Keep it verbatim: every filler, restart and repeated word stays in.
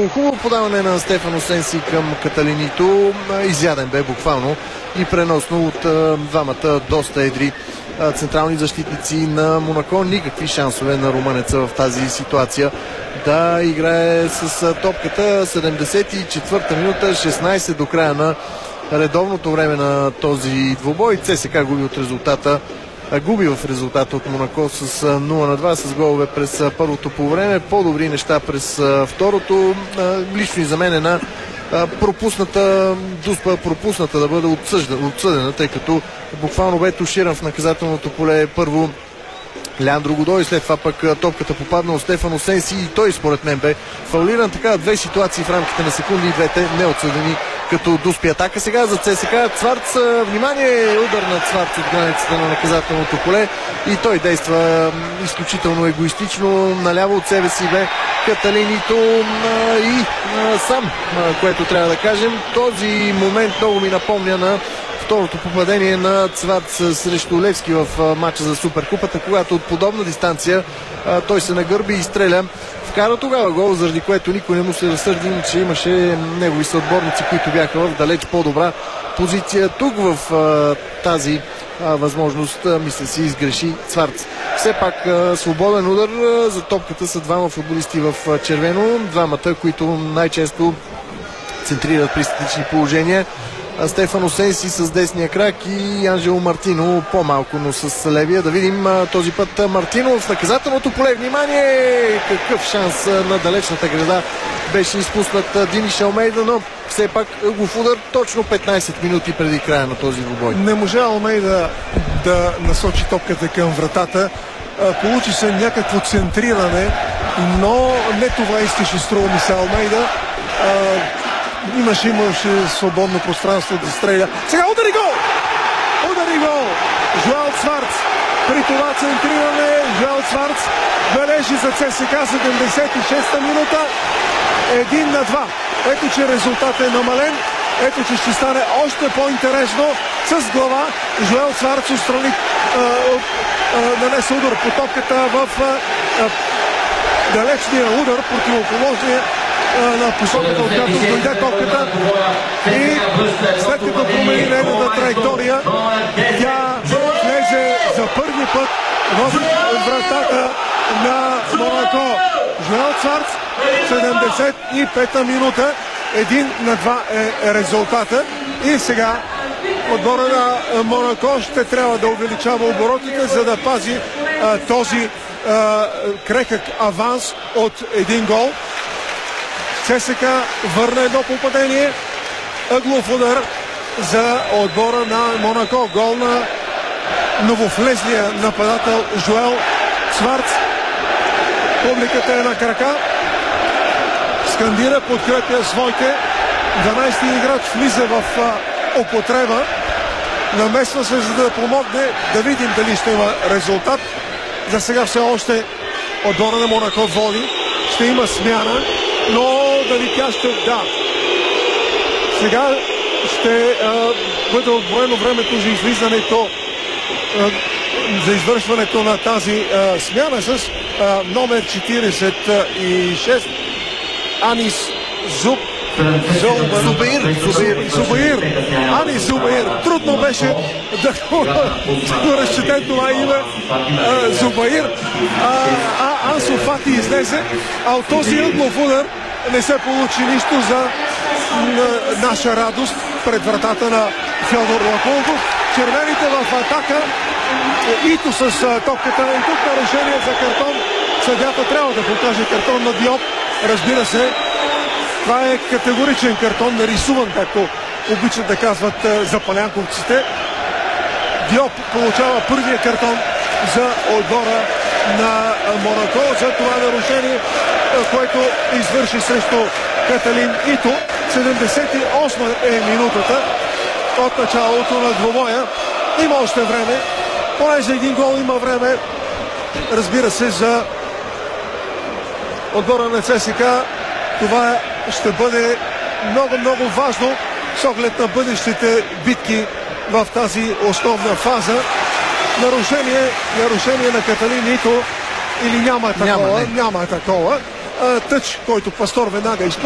хубаво подаване на Стефано Сенси към Каталинито. Изяден бе буквално и преносно от двамата доста едри централни защитници на Монако. Никакви шансове на румънеца в тази ситуация да играе с топката. седемдесет и четвърта минута, шестнайсет до края на редовното време на този двубой. ЦСКА губи от резултата губи в резултата от Монако с нула на два, с голове през първото по време. По-добри неща през второто. Лично и за мен е на пропусната Дуспа, пропусната да бъде отсъдена, тъй като буквално бе туширан в наказателното поле първо Леандро Годой, след това пък топката попадна от Стефано Сенси и той според мен бе фаулиран. Така две ситуации в рамките на секунди и двете неотсъдени като Дуспи атака. Сега за ЦСКА Цварц, внимание, удар на Цварц от границата на наказателното поле и той действа изключително егоистично. Наляво от себе си бе Каталинито и сам, което трябва да кажем. Този момент много ми напомня на второто попадение на Цварц срещу Левски в матча за Суперкупата, когато от подобна дистанция той се нагърби и стреля. Вкара тогава гол, заради което никой не му се разсърди, че имаше негови съотборници, които бяха в далеч по-добра позиция. Тук в тази възможност, мисля си, изгреши Цварц. Все пак свободен удар за топката са двама футболисти в червено, двамата, които най-често центрират при статични положения. Стефано Сенси с десния крак и Анжело Мартино по-малко, но с левия. Да видим този път Мартино в наказателното поле. Внимание! Какъв шанс на далечната града беше изпуснат Диниш Алмейда, но все пак ъглов удар точно петнайсет минути преди края на този двубой. Не можа Алмейда да насочи топката към вратата. Получи се някакво центриране, но не това искаше, струва ми се, Алмейда. Имаше, имаше свободно пространство да стреля. Сега удари гол! Удари гол! Жоал Цварц. При това центриране Жоал Цварц бележи за ЦСКА седемдесет и шеста минута. Един на два. Ето, че резултатът е намален. Ето, че ще стане още по-интересно. С глава Жоал Цварц отстрани нанесе удар по топката в а, а, далечния удар, противоположния на посоката, от която дойде топката, и след като промени нейната траектория, тя влезе за първи път в вратата на Монако. Жоал Цварц, седемдесет и пета минута, един на два е резултата и сега отбора на Монако ще трябва да увеличава оборотите, за да пази а, този а, крехък аванс от един гол. ЦСКА върна едно попадение, ъглов удар за отбора на Монако. Гол на нововлезлия нападател Жоал Цварц. Публиката е на крака, скандира, подкрепя своите. дванайсети играч влиза в а, употреба, намесва се, за да помогне. Да видим дали ще има резултат. За сега все още отбора на Монако води, ще има смяна, но дали тя ще... Да. Сега ще а, бъде отброено времето за излизането, а, за извършването на тази а, смяна с а, номер четирийсет и шест Анис Зуб. Зубаир. Зубаир. Анис Зубаир. Трудно беше да го разчетем това име. Зубаир. А Ансу Фати излезе, а от този ъглов удар не се получи нищо за наша радост пред вратата на Фьодор Лаколков. Червените в атака. Ито с топката. И тук нарушение за картон. Съдята трябва да покаже картон на Диоп. Разбира се, това е категоричен картон, нарисуван, както обичат да казват запалянковците. Диоп получава първия картон за отбора на Монако за това нарушение, което извърши срещу Каталин Ито. седемдесет и осма е минутата от началото на двубоя. Има още време, поне за един гол има време. Разбира се, за отбора на ЦСКА това ще бъде много-много важно с оглед на бъдещите битки в тази основна фаза. Нарушение, нарушение на Каталин Ито или няма такова? Няма, няма такова. Тъч, който Пастор веднага изпълнява.